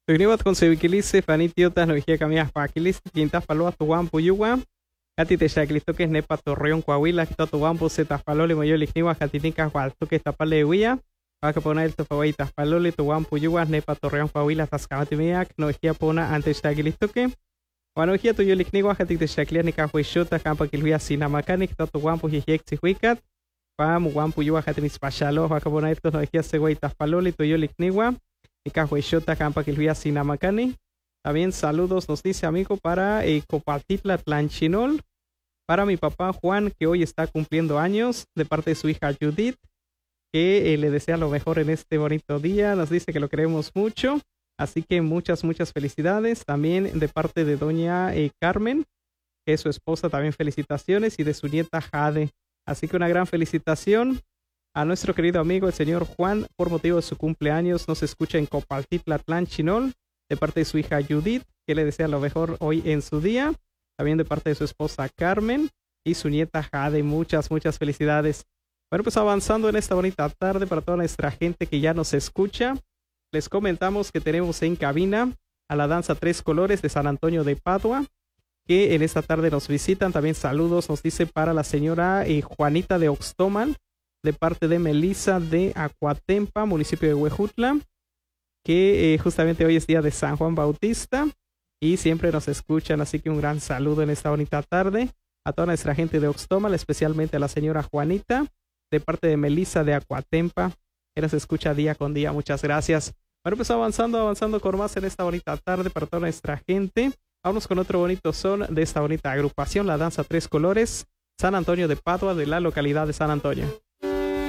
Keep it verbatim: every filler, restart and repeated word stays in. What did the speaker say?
Tugniwat con sevikilise fanitiotas no hija camias paquilis quintas paloas tu guampo yuwa. Kati te shaklisto que es nepa torreón coahuila que tu guampo se taspalole moyo ligniwa katinica hualto que tapale huía. Va a poner el tofawaitas palole tu guampo yuwa nepa torreón coahuila tascamatimiac no hija pona antes shaklisto que. Bueno, hija tu yo ligniwa kati te shaklia ni cahuishota campa que luya sinamacanic tu guampo hijek sihuicat. Pa mu guampo yuwa katinis pachalo va a poner esto no hija seguaitas palole tu yo ligniwa. Cajuechota campa que luya sinamacani. También saludos nos dice amigo para eh, Copatitla Tlanchinol, para mi papá Juan que hoy está cumpliendo años de parte de su hija Judith, que eh, le desea lo mejor en este bonito día, nos dice que lo queremos mucho, así que muchas muchas felicidades. También de parte de doña eh, Carmen, que es su esposa, también felicitaciones, y de su nieta Jade, así que una gran felicitación a nuestro querido amigo el señor Juan por motivo de su cumpleaños. Nos escucha en Copaltitla Tlanchinol de parte de su hija Judith, que le desea lo mejor hoy en su día. También de parte de su esposa Carmen y su nieta Jade. Muchas, muchas felicidades. Bueno, pues avanzando en esta bonita tarde para toda nuestra gente que ya nos escucha, les comentamos que tenemos en cabina a la danza Tres Colores de San Antonio de Padua, que en esta tarde nos visitan. También saludos nos dice para la señora eh, Juanita de Oxtomal, de parte de Melissa de Acuatempa, municipio de Huejutla, que eh, justamente hoy es día de San Juan Bautista y siempre nos escuchan, así que un gran saludo en esta bonita tarde a toda nuestra gente de Oxtomal, especialmente a la señora Juanita, de parte de Melissa de Acuatempa, que nos escucha día con día. Muchas gracias. Bueno, pues avanzando, avanzando con más en esta bonita tarde para toda nuestra gente. Vamos con otro bonito son de esta bonita agrupación, la danza Tres Colores, San Antonio de Padua, de la localidad de San Antonio.